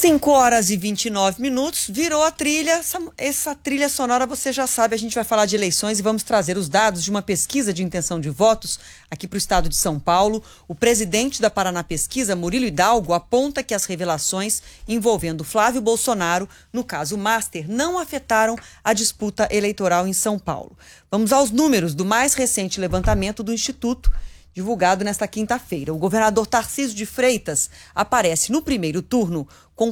5h29, virou a trilha. Essa trilha sonora você já sabe, a gente vai falar de eleições e vamos trazer os dados de uma pesquisa de intenção de votos aqui para o estado de São Paulo. O presidente da Paraná Pesquisa, Murilo Hidalgo, aponta que as revelações envolvendo Flávio Bolsonaro, no caso Master, não afetaram a disputa eleitoral em São Paulo. Vamos aos números do mais recente levantamento do Instituto, divulgado nesta quinta-feira. O governador Tarcísio de Freitas aparece no primeiro turno com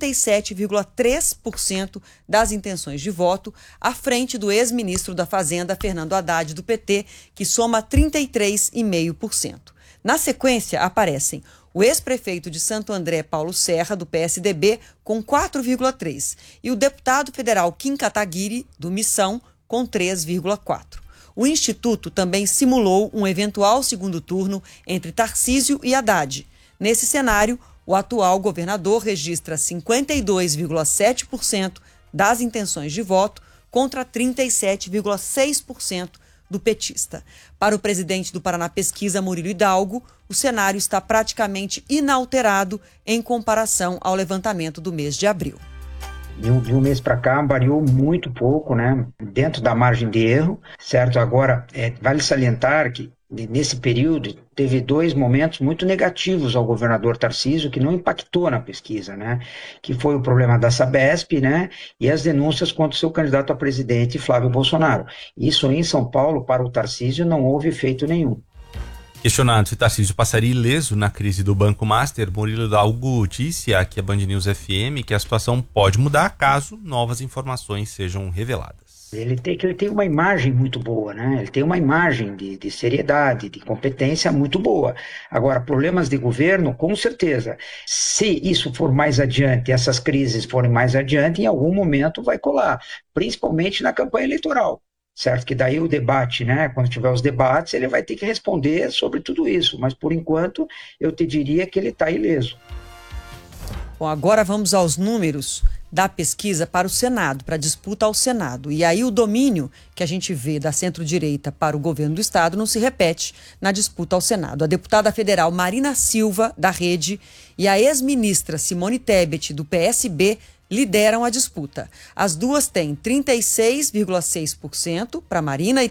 47,3% das intenções de voto, à frente do ex-ministro da Fazenda, Fernando Haddad, do PT, que soma 33,5%. Na sequência, aparecem o ex-prefeito de Santo André, Paulo Serra, do PSDB, com 4,3%, e o deputado federal Kim Kataguiri, do Missão, com 3,4%. O Instituto também simulou um eventual segundo turno entre Tarcísio e Haddad. Nesse cenário, o atual governador registra 52,7% das intenções de voto contra 37,6% do petista. Para o presidente do Paraná Pesquisa, Murilo Hidalgo, o cenário está praticamente inalterado em comparação ao levantamento do mês de abril. De um mês para cá variou muito pouco, né? Dentro da margem de erro, certo? Agora, vale salientar que nesse período teve dois momentos muito negativos ao governador Tarcísio que não impactou na pesquisa, né? Que foi o problema da Sabesp, né? E as denúncias contra o seu candidato a presidente, Flávio Bolsonaro. Isso em São Paulo, para o Tarcísio, não houve efeito nenhum. Questionado se Tarcísio passaria ileso na crise do Banco Master, Murilo Hidalgo disse aqui a Band News FM que a situação pode mudar caso novas informações sejam reveladas. Ele tem uma imagem muito boa, né? Ele tem uma imagem de seriedade, de competência muito boa. Agora, problemas de governo, com certeza. Se isso for mais adiante, essas crises forem mais adiante, em algum momento vai colar, principalmente na campanha eleitoral. Certo? Que daí o debate, né? Quando tiver os debates, ele vai ter que responder sobre tudo isso. Mas, por enquanto, eu te diria que ele está ileso. Bom, agora vamos aos números da pesquisa para o Senado, para a disputa ao Senado. E aí o domínio que a gente vê da centro-direita para o governo do Estado não se repete na disputa ao Senado. A deputada federal Marina Silva, da Rede, e a ex-ministra Simone Tebet, do PSB, lideram a disputa. As duas têm 36,6% para Marina e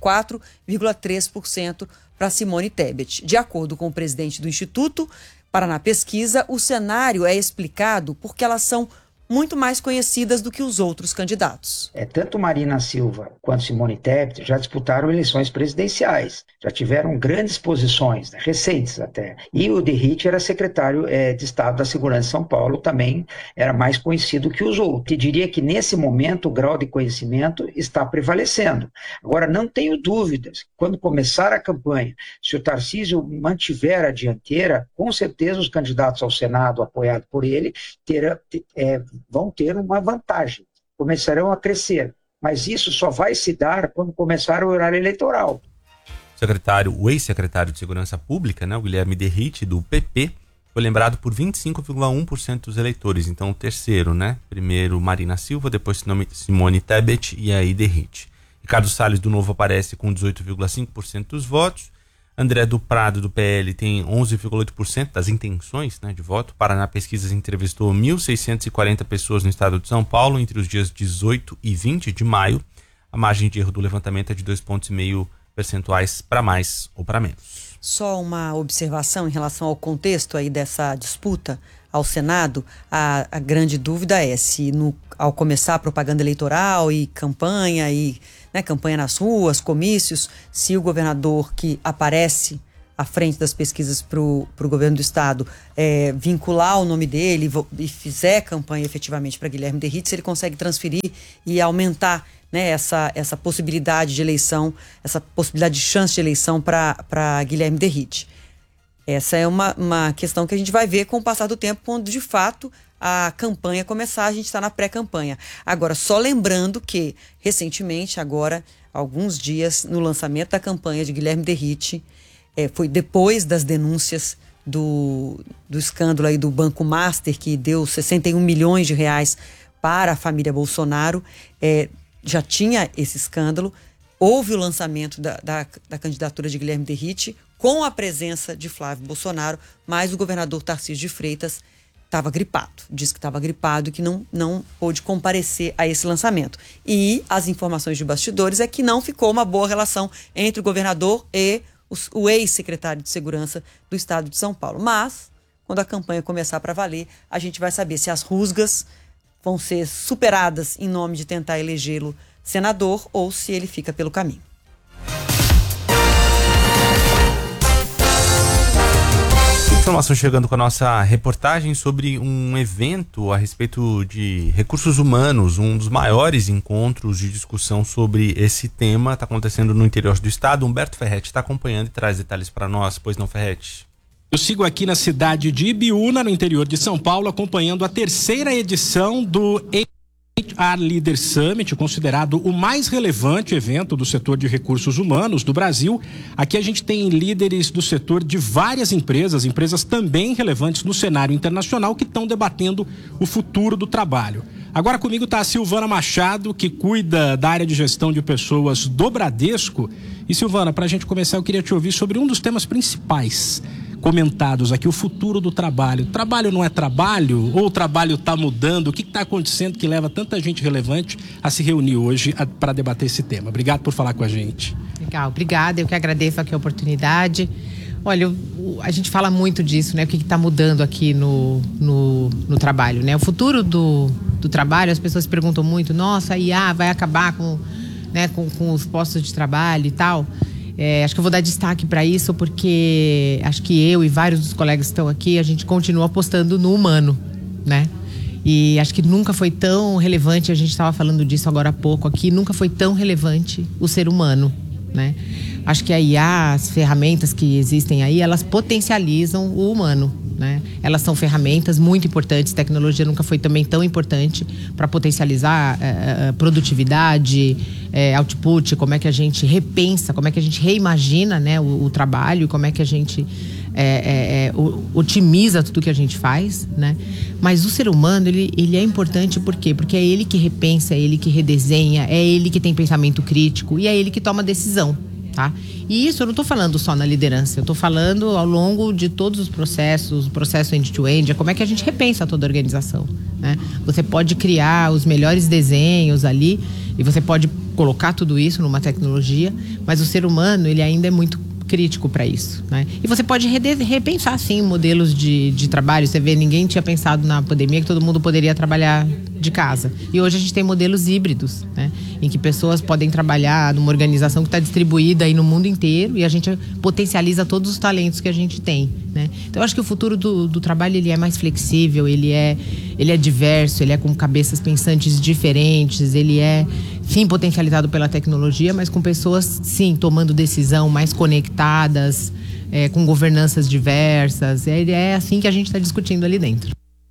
34,3% para Simone Tebet. De acordo com o presidente do Instituto Paraná Pesquisa, o cenário é explicado porque elas são muito mais conhecidas do que os outros candidatos. Tanto Marina Silva quanto Simone Tebet já disputaram eleições presidenciais, já tiveram grandes posições, né, recentes até. E o Derrite era secretário de Estado da Segurança de São Paulo, também era mais conhecido que os outros. Eu diria que nesse momento o grau de conhecimento está prevalecendo. Agora, não tenho dúvidas, quando começar a campanha, se o Tarcísio mantiver a dianteira, com certeza os candidatos ao Senado, apoiados por ele, vão ter uma vantagem, começarão a crescer, mas isso só vai se dar quando começar o horário eleitoral. O ex-secretário de Segurança Pública, né, o Guilherme Derrite, do PP, foi lembrado por 25,1% dos eleitores, então o terceiro, né, primeiro Marina Silva, depois Simone Tebet e aí Derrite. Ricardo Salles, do Novo, aparece com 18,5% dos votos. André do Prado, do PL, tem 11,8% das intenções, né, de voto. Paraná Pesquisas entrevistou 1.640 pessoas no estado de São Paulo entre os dias 18 e 20 de maio. A margem de erro do levantamento é de 2,5 pontos percentuais para mais ou para menos. Só uma observação em relação ao contexto aí dessa disputa ao Senado. A grande dúvida é se ao começar a propaganda eleitoral e campanha campanha nas ruas, comícios, se o governador que aparece à frente das pesquisas para o governo do estado vincular o nome dele e fizer campanha efetivamente para Guilherme Derrite, se ele consegue transferir e aumentar, né, essa possibilidade de eleição, essa possibilidade de chance de eleição para Guilherme Derrite. Essa é uma questão que a gente vai ver com o passar do tempo, quando de fato a campanha começar, a gente está na pré-campanha. Agora, só lembrando que, recentemente, agora, alguns dias, no lançamento da campanha de Guilherme Derrite, foi depois das denúncias do escândalo aí do Banco Master, que deu 61 milhões de reais para a família Bolsonaro, já tinha esse escândalo, houve o lançamento da candidatura de Guilherme Derrite, com a presença de Flávio Bolsonaro, mas o governador Tarcísio de Freitas estava gripado. Disse que estava gripado e que não pôde comparecer a esse lançamento. E as informações de bastidores é que não ficou uma boa relação entre o governador e o ex-secretário de Segurança do Estado de São Paulo. Mas, quando a campanha começar para valer, a gente vai saber se as rusgas vão ser superadas em nome de tentar elegê-lo senador ou se ele fica pelo caminho. Informação chegando com a nossa reportagem sobre um evento a respeito de recursos humanos, um dos maiores encontros de discussão sobre esse tema. Está acontecendo no interior do estado. Humberto Ferretti está acompanhando e traz detalhes para nós. Pois não, Ferretti? Eu sigo aqui na cidade de Ibiúna, no interior de São Paulo, acompanhando a 3ª edição do HR Leader Summit, considerado o mais relevante evento do setor de recursos humanos do Brasil. Aqui a gente tem líderes do setor de várias empresas também relevantes no cenário internacional, que estão debatendo o futuro do trabalho. Agora comigo está a Silvana Machado, que cuida da área de gestão de pessoas do Bradesco. E Silvana, para a gente começar, eu queria te ouvir sobre um dos temas principais comentados aqui, o futuro do trabalho. Trabalho não é trabalho? Ou o trabalho está mudando? O que está acontecendo que leva tanta gente relevante a se reunir hoje para debater esse tema? Obrigado por falar com a gente. Legal, obrigada. Eu que agradeço aqui a oportunidade. Olha, a gente fala muito disso, né? O que está mudando aqui no trabalho, né? O futuro do trabalho, as pessoas perguntam muito, nossa, a IA vai acabar com os postos de trabalho e tal. Acho que eu vou dar destaque para isso porque acho que eu e vários dos colegas que estão aqui, a gente continua apostando no humano, né? E acho que nunca foi tão relevante, a gente estava falando disso agora há pouco aqui, nunca foi tão relevante o ser humano, né? Acho que a IA, as ferramentas que existem aí, elas potencializam o humano, né? Elas são ferramentas muito importantes, tecnologia nunca foi também tão importante para potencializar produtividade, output, como é que a gente repensa, como é que a gente reimagina, né, o trabalho, como é que a gente otimiza tudo que a gente faz, né? Mas o ser humano, ele é importante por quê? Porque é ele que repensa, é ele que redesenha, é ele que tem pensamento crítico e é ele que toma decisão. Tá? E isso eu não estou falando só na liderança, eu estou falando ao longo de todos os processos, o processo end-to-end, como é que a gente repensa toda a organização, né? Você pode criar os melhores desenhos ali e você pode colocar tudo isso numa tecnologia, mas o ser humano, ele ainda é muito crítico para isso, né? E você pode repensar, sim, modelos de trabalho. Você vê, ninguém tinha pensado na pandemia que todo mundo poderia trabalhar de casa. E hoje a gente tem modelos híbridos, né? Em que pessoas podem trabalhar numa organização que está distribuída aí no mundo inteiro e a gente potencializa todos os talentos que a gente tem, né? Então eu acho que o futuro do trabalho, ele é mais flexível, ele é diverso, ele é com cabeças pensantes diferentes, ele é, sim, potencializado pela tecnologia, mas com pessoas, sim, tomando decisão, mais conectadas, com governanças diversas. É assim que a gente está discutindo ali dentro.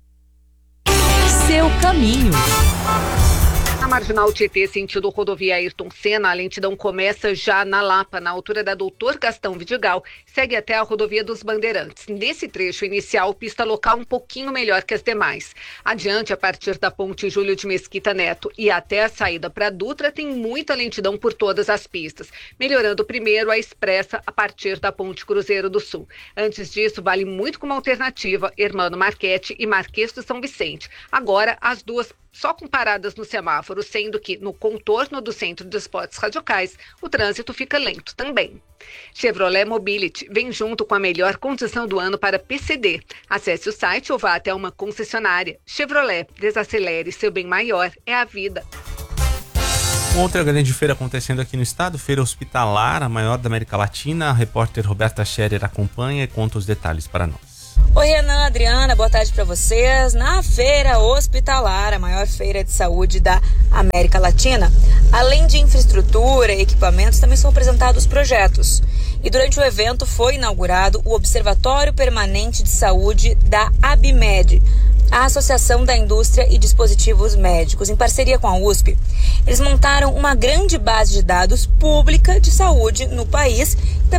Seu caminho. Na Marginal Tietê, sentido rodovia Ayrton Senna, a lentidão começa já na Lapa, na altura da Doutor Gastão Vidigal, segue até a rodovia dos Bandeirantes. Nesse trecho inicial, pista local um pouquinho melhor que as demais. Adiante, a partir da ponte Júlio de Mesquita Neto e até a saída para Dutra, tem muita lentidão por todas as pistas, melhorando primeiro a expressa a partir da ponte Cruzeiro do Sul. Antes disso, vale muito como alternativa Hermano Marchetti e Marquês do São Vicente. Agora, as duas só com paradas no semáforo, sendo que no contorno do Centro de Esportes Radicais, o trânsito fica lento também. Chevrolet Mobility vem junto com a melhor condição do ano para PCD. Acesse o site ou vá até uma concessionária. Chevrolet, desacelere, seu bem maior é a vida. Outra grande feira acontecendo aqui no estado, Feira Hospitalar, a maior da América Latina. A repórter Roberta Scherer acompanha e conta os detalhes para nós. Oi, Renan, Adriana, boa tarde para vocês. Na Feira Hospitalar, a maior feira de saúde da América Latina, além de infraestrutura e equipamentos, também são apresentados projetos. E durante o evento foi inaugurado o Observatório Permanente de Saúde da ABMED, a Associação da Indústria e Dispositivos Médicos. Em parceria com a USP, eles montaram uma grande base de dados pública de saúde no país e também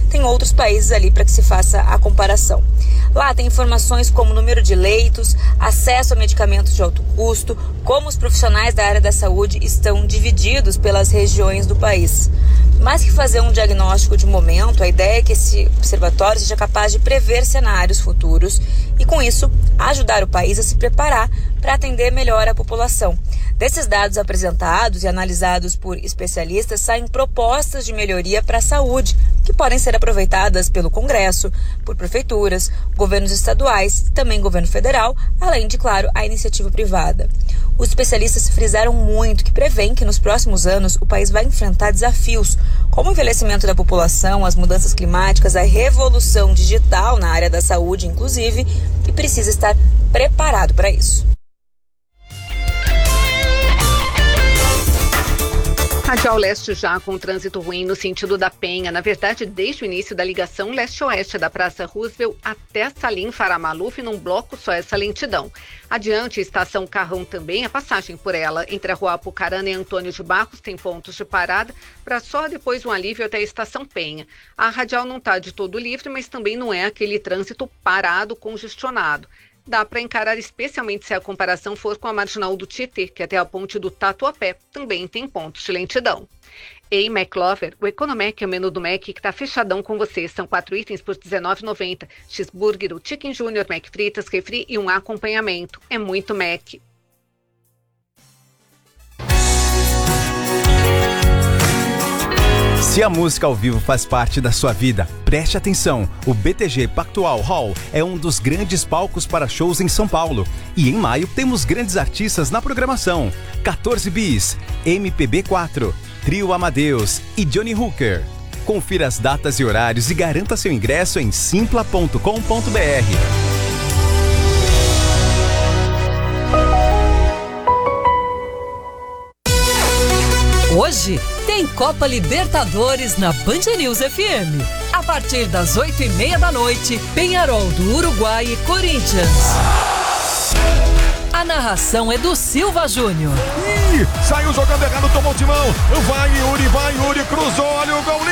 tem outros países ali para que se faça a comparação. Lá tem informações como número de leitos, acesso a medicamentos de alto custo, como os profissionais da área da saúde estão divididos pelas regiões do país. Mais que fazer um diagnóstico de momento, a ideia é que esse observatório seja capaz de prever cenários futuros e, com isso, ajudar o país a se preparar para atender melhor a população. Desses dados apresentados e analisados por especialistas, saem propostas de melhoria para a saúde, que podem ser aproveitadas pelo Congresso, por prefeituras, governos estaduais e também governo federal, além de, claro, a iniciativa privada. Os especialistas frisaram muito que prevêem que nos próximos anos o país vai enfrentar desafios, como o envelhecimento da população, as mudanças climáticas, a revolução digital na área da saúde, inclusive, e precisa estar preparado para isso. Radial Leste já com trânsito ruim no sentido da Penha. Na verdade, desde o início da ligação leste-oeste da Praça Roosevelt até Salim Farah Maluf, num bloco só essa lentidão. Adiante, estação Carrão também, a passagem por ela entre a Rua Apucarana e Antônio de Barros tem pontos de parada para só depois um alívio até a estação Penha. A Radial não está de todo livre, mas também não é aquele trânsito parado, congestionado. Dá para encarar, especialmente se a comparação for com a marginal do Tietê, que até a ponte do Tatuapé também tem pontos de lentidão. Ei, McLover, o Economec é o menu do Mac que está fechadão com você. São 4 itens por R$19,90. Cheeseburger, o Chicken Junior, Mac Fritas, refri e um acompanhamento. É muito Mac. Se a música ao vivo faz parte da sua vida, preste atenção. O BTG Pactual Hall é um dos grandes palcos para shows em São Paulo. E em maio temos grandes artistas na programação. 14 Bis, MPB4, Trio Amadeus e Johnny Hooker. Confira as datas e horários e garanta seu ingresso em simpla.com.br. Hoje tem Copa Libertadores na Band News FM. A partir das 8h30 da noite, Peñarol do Uruguai e Corinthians. A narração é do Silva Júnior. Saiu jogando errado, tomou o timão. Vai Yuri, cruzou, olha o gol.